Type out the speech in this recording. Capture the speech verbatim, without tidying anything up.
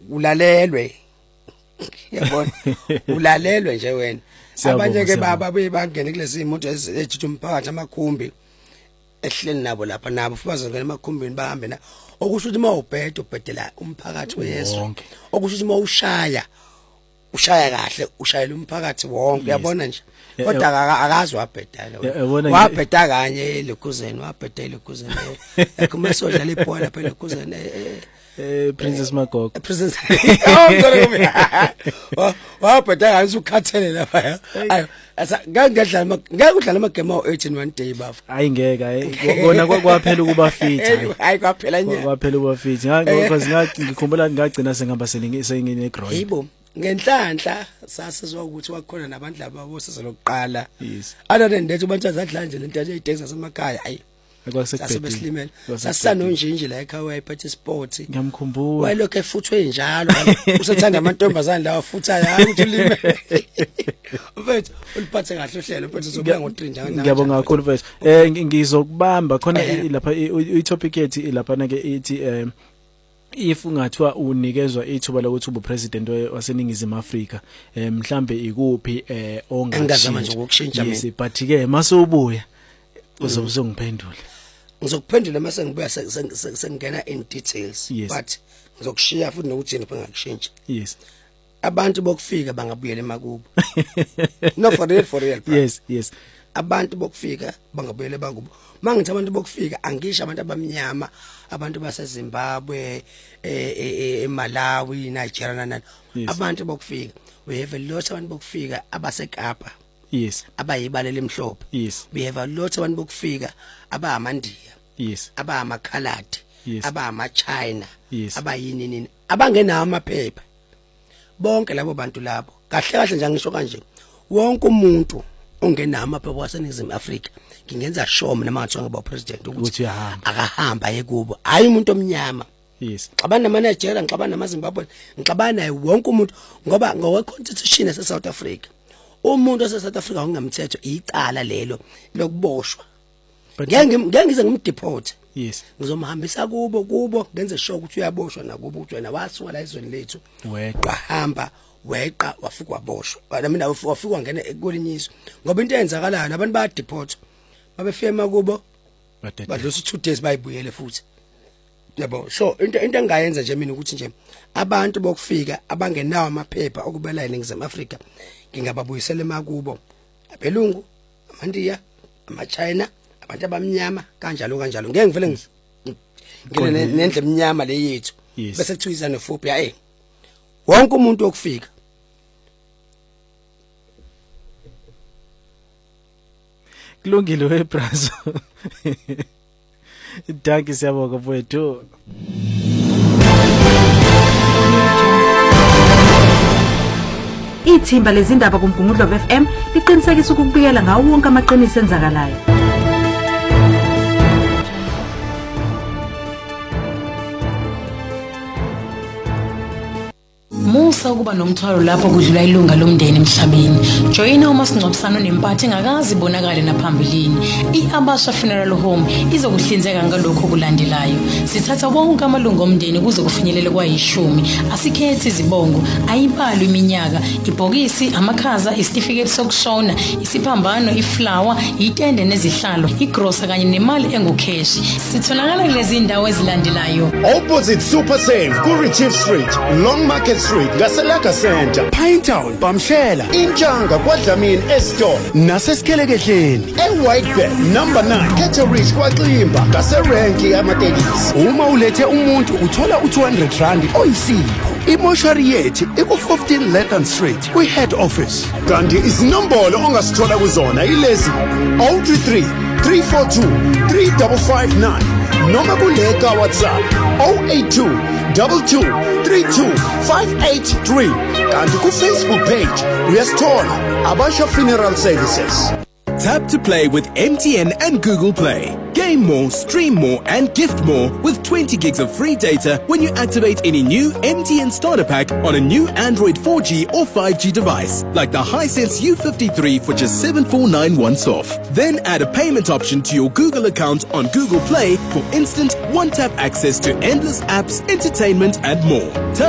ulalelwe yabona ulalelwe nje wena abanye ke baba bebangene kulezi imoto ezithu umphakathi amakhumbi ehleli nabo lapha nabo futhi ngene emakhumbini bahambe na okusho ukuthi mawubhede ubhedela umphakathi wezwe okusho ukuthi mawushaya ushaya kahle ushayela umphakathi wonke yabona nje kodwa akazi wabhedala wabheda kanye lekhuzeni wabheda lekhuzeni ekuma sodlala ibhola lapha lekhuzeni eh Princess Magogo Princess oh ngeke wabheda kanje ukhathele lapha ayo asa ngangedlala ngeke udlala amagame awu eighteen one day bafu hayi ngeke hayi kona kwaphela ukuba fit hayi kwaphela nya kwaphela ukuba fit ngakho ngathi ngikhumbula ngagcina sengihamba seningine eground yibo ngenhlanhla sasizwa ukuthi wakhona nabantu laba bosizwe lokuqala yes other than that abantu azadla nje lento nje iDex asemakhaya ayi akwasekubhedile sasanonjinji la ekhaya wayiphethe sport ngiyamkhumbula wayelokhu efuthwe njalo usethanda amantombazane lawa futha hayi ukuthi ulime mfethu uliphathe kahle uhlelo mfethu uzobuya ngo-three njalo ngiyabonga kakhulu mfethu eh ngizokubamba khona lapha i-topic yethi lapha na ke ithi eh if ungathiwa unikezwa ithuba lokuthi ube president waseningizimu Afrika eh mhlambe ikuphi eh ongazama nje ukukushintsha mina yes but ke masubuya uzobuzongiphendula ngizokuphendula mase ngibuya sengena in details but ngizokushiya futhi nokuthi yena bengakushintsha yes abantu bokufika bangabuyela emakubo no for real for real yes yes abantu bokufika bangabuyele bakubo mangithi abantu bokufika angisho abantu abamnyama abantu baseZimbabwe eh eMalawi Nigeria nana abantu bokufika we have a lot abantu bokufika abaseKapa yes abayibalele emhlophe yes we have a lot abantu bokufika abahamandiya yes abahamakhaladi yes abahama-China yes abayini nini abangenawo amaphepha bonke labo bantu labo kahle kahle nje ngisho kanje wonke umuntu ongenawo amaphepha waseNingizimu Afrika ngingenza sure mina mangathiwa ngiba president ukuthi akahamba yekubo hayi umuntu omnyama yes xabana naManigeria ngixabana namaZimbabwe ngixabana naye wonke umuntu ngoba ngowe constitution yase South Africa umuntu wase South Africa ungamthetho icala lelo lokuboshwa ngeke ngeke ngize ngimdeport yes ngizomhambisa kubo kubo ngenze sure ukuthi uyaboshwa nakubo ukuthi wena wasuka la ezweni lethu weqa hamba weqa wafika waboshwa mina wafika ngene ekulinyiswa ngoba into eyenzakalayo abantu baya deport babefika emakubo badlusa two days bayibuyele futhi yabo so into into engayenza nje mina ukuthi nje abantu bokufika abangenawo amaphepha okubela eNingizimu Afrika ngingababuyisela emakubo abelungu amandiya ama-China abantu abamnyama kanjalo kanjalo ngeke ngivele ngile nendle emnyama le yethu bese kuthiwa xenophobia eh wonke umuntu okufika kulungile webrazo danke siyabonga mfowethu Ithimba lezindaba kuMgungundlo F M liqinisekisa ukubikela ngawo wonke amaqiniso enzakalayo. Musa ukuba nomthwalo lapho kudlula ilunga lomndeni emhlabeni. Joyina uma singcwabisana nempathe engakazi ibonakale naphambilini. I-Abasha Funeral Home izokuhlinzeka ngalokho kulandelayo. Sithatha wonke amalungu omndeni kuze kufinyelele kwayishumi. Asikhethi izibongo, ayibalo iminyaka, ibhokisi, amakhaza, isitifiketi sokushona, isiphambano, iflower, itende nezihlalo, igrosa kanye nemali engukheshi. Sitholakala kulezi indawo ezilandelayo. Opposite Super Save, Kurichief Street, Long Market Street, Gaselaka Center, Pinetown, Bamshela, Inchanga, Kwadlamini, Eston, nasesikhelekehleni, eWhitebed, number nine, Ketteridge, Kwaximba, Gaserenki, amatekisi. Uma ulethe umuntu uthola u two hundred rand oyisipho. Imoshari yethu iku fifteen Letton Street, kwi head office. Kanti izinombolo ongasithola kuzona ilezi zero three three, three four two, three five five nine noma kuleka WhatsApp zero eight two, two two, three two, five eight three. Kanti ku Facebook page uyasithola Abasha Funeral Services. Tap to play with M T N and Google Play. Game more, stream more, and gift more with twenty gigs of free data when you activate any new M T N starter pack on a new Android four G or five G device, like the Hisense U fifty-three for just seven four nine one sof. Then add a payment option to your Google account on Google Play for instant one-tap access to endless apps, entertainment, and more.